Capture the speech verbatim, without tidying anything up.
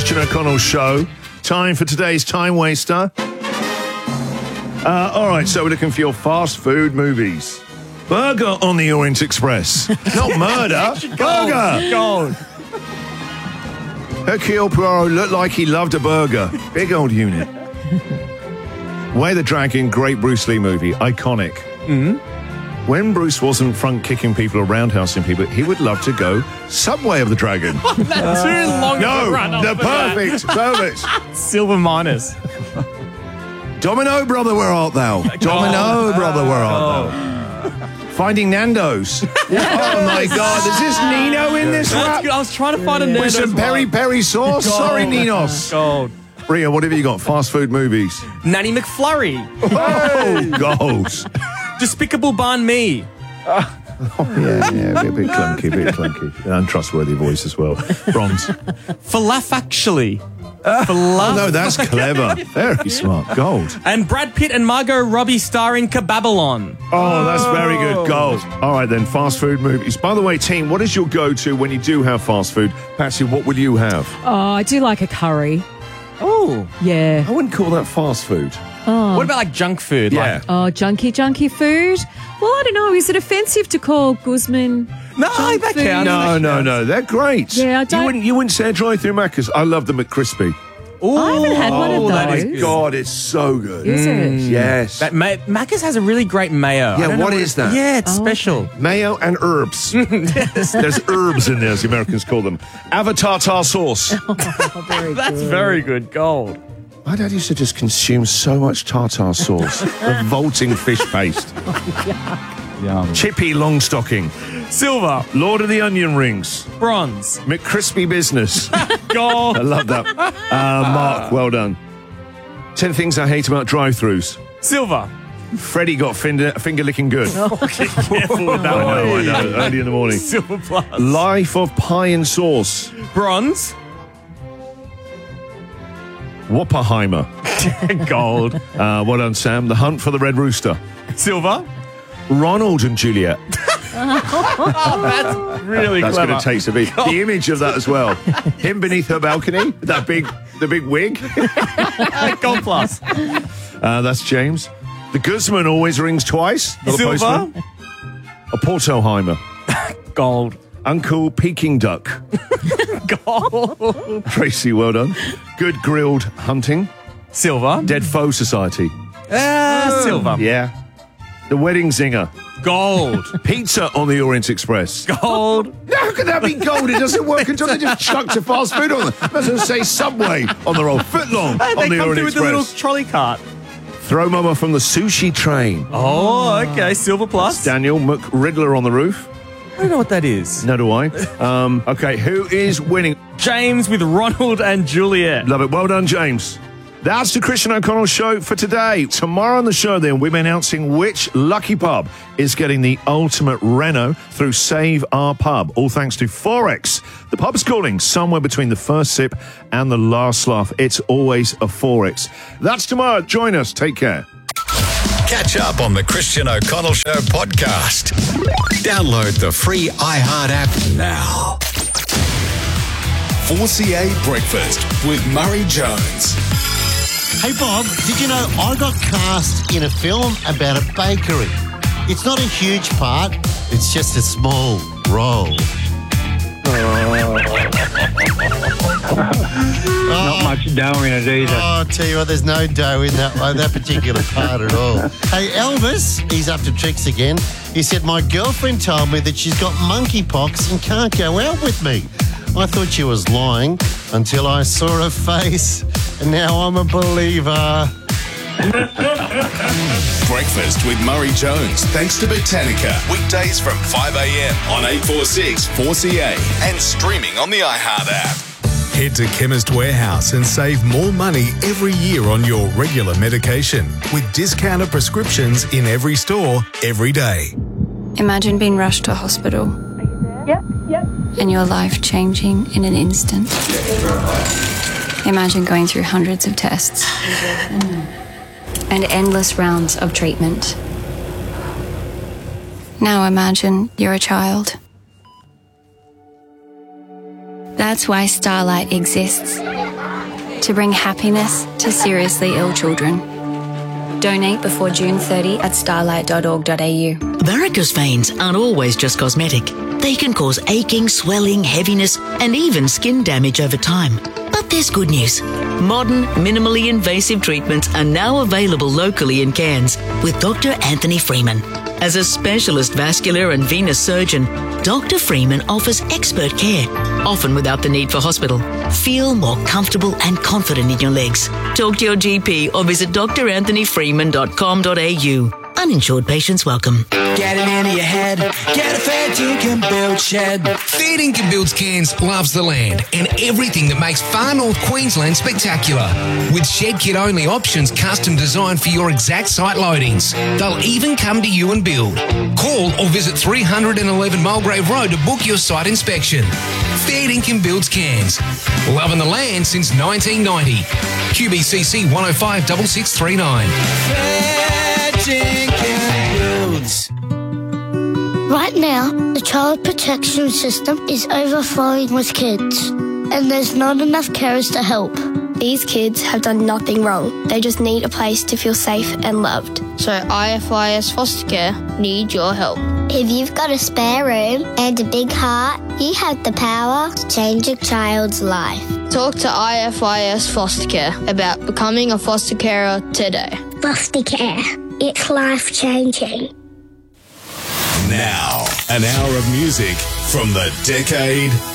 Christian O'Connell Show. Time for today's Time Waster. Uh, all right, so we're looking for your fast food movies. Burger on the Orient Express. Not murder. Burger. Gold. Hercule Poirot looked like he loved a burger. Big old unit. Way the Dragon, great Bruce Lee movie. Iconic. Mm-hmm. When Bruce wasn't front kicking people, roundhousing people, he would love to go Subway of the Dragon. Not too long No, to run the off perfect, perfect. that. Silver minus. Domino, brother, where art thou? Domino, brother, where art thou? Finding Nando's. Oh, my God. Is this Nino in this That's rap? good. I was trying to find a With Nando's some peri one. peri sauce? Gold. Sorry, Ninos. Gold. Ria, what have you got? Fast food movies. Nanny McFlurry. Oh, goals. Despicable Banh Mi. Oh, yeah, yeah, a bit, bit clunky, a bit clunky. An untrustworthy voice as well. Bronze. Falafactually. Falaf- Oh, no, that's clever. Very smart. Gold. And Brad Pitt and Margot Robbie starring Kababylon. Oh, that's very good. Gold. All right, then, fast food movies. By the way, team, what is your go-to when you do have fast food? Patsy, what will you have? Oh, I do like a curry. Oh. Yeah. I wouldn't call that fast food. What about like junk food? Yeah. Like, Oh, junky, junky food. Well, I don't know. Is it offensive to call Guzman? no, junk that food? counts. No, no, no. They're great. Yeah, I You don't- wouldn't, you wouldn't say a drive-through Macca's. I love the McCrispy. Ooh, I haven't had one of oh, that is those. good. God, it's so good. Is it? Yes. That Ma- Macca's has a really great mayo. I Yeah, don't know what is that? Yeah, it's special. Mayo and herbs. There's herbs in there, as the Americans call them. Avatar sauce. Very That's good. very good. Gold. My dad used to just consume so much tartar sauce. Revolting fish paste. Yum. Chippy Longstocking. Silver. Lord of the Onion Rings. Bronze. McCrispy Business. I Gold. love that. Uh, Mark, well done. Ten things I hate about drive-thrus. Silver. Freddie got finger, finger licking good. Careful with that I one. know, I know. Early in the morning. Silver plus. Life of Pie and Sauce. Bronze. Whopperheimer. Gold. Uh, well done, Sam. The Hunt for the Red Rooster. Silver. Ronald and Juliet. That's really That's clever. going to take to be the image of that as well. Him beneath her balcony, that big, the big wig. Gold plus. Uh, that's James. The Guzman always rings twice. Not a Silver. postman. A Portoheimer. Gold. Uncle Peking Duck. Gold. Tracy, well done. Good Grilled Hunting. Silver. Dead Foe Society. Ah, silver. Yeah. The Wedding Zinger. Gold. Pizza on the Orient Express. Gold. How can that be gold? It doesn't work until they just chucked a fast food on them. Doesn't say Subway on the roll. Footlong Hey, on they the come Orient through with the little Express. trolley cart. Throw Mama from the sushi train. Oh, okay. Silver plus. Daniel McRiddler on the roof. I don't know what that is. No, do I? Um, okay, who is winning? James with Ronald and Juliet. Love it. Well done, James. That's the Christian O'Connell Show for today. Tomorrow on the show, then, we'll be announcing which lucky pub is getting the ultimate Renault through Save Our Pub, all thanks to Forex. The pub's calling somewhere between the first sip and the last laugh. It's always a Forex. That's tomorrow. Join us. Take care. Catch up on the Christian O'Connell Show podcast. Download the free iHeart app now. four C A Breakfast with Murray Jones. Hey Bob, did you know I got cast in a film about a bakery? It's not a huge part, it's just a small role. Not much dough in it either. Oh, I'll tell you what, there's no dough in that uh, that particular part at all. Hey, Elvis, he's up to tricks again. He said, my girlfriend told me that she's got monkeypox and can't go out with me. I thought she was lying until I saw her face, and now I'm a believer. Breakfast with Murray Jones, thanks to Botanica. Weekdays from five a.m. on eight forty-six four C A and streaming on the iHeart app. Head to Chemist Warehouse and save more money every year on your regular medication with discounted prescriptions in every store, every day. Imagine being rushed to a hospital. Yep, yep. And your life changing in an instant. Imagine going through hundreds of tests and endless rounds of treatment. Now imagine you're a child. That's why Starlight exists. to bring happiness to seriously ill children. Donate before June thirtieth at starlight dot org dot a u. Varicose veins aren't always just cosmetic. They can cause aching, swelling, heaviness, and even skin damage over time. But there's good news. Modern, minimally invasive treatments are now available locally in Cairns with Doctor Anthony Freeman. As a specialist vascular and venous surgeon, Doctor Freeman offers expert care, often without the need for hospital. Feel more comfortable and confident in your legs. Talk to your G P or visit d r anthony freeman dot com dot a u. Uninsured patients welcome. Get it into your head. Get a Fair Dinkum Build shed. Fair Dinkum Builds Cairns loves the land and everything that makes far north Queensland spectacular. With shed kit only options custom designed for your exact site loadings. They'll even come to you and build. Call or visit three eleven Mulgrave Road to book your site inspection. Fair Dinkum Builds Cairns. Loving the land since nineteen ninety. Q B C C one oh five six six three nine. Right now, the child protection system is overflowing with kids, and there's not enough carers to help. These kids have done nothing wrong. They just need a place to feel safe and loved. So I F I S Foster Care need your help. If you've got a spare room and a big heart, you have the power to change a child's life. Talk to I F I S Foster Care about becoming a foster carer today. Foster Care. It's life-changing. Now, an hour of music from the decade